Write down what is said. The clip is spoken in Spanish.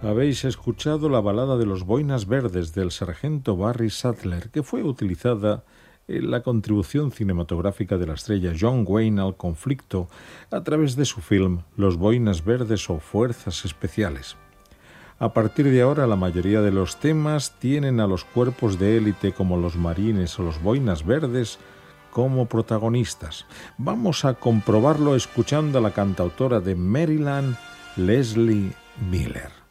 Habéis escuchado la balada de los Boinas Verdes del sargento Barry Sadler, que fue utilizada en la contribución cinematográfica de la estrella John Wayne al conflicto a través de su film Los Boinas Verdes o Fuerzas Especiales. A partir de ahora, la mayoría de los temas tienen a los cuerpos de élite como los Marines o los Boinas Verdes como protagonistas. Vamos a comprobarlo escuchando a la cantautora de Maryland, Leslie Miller.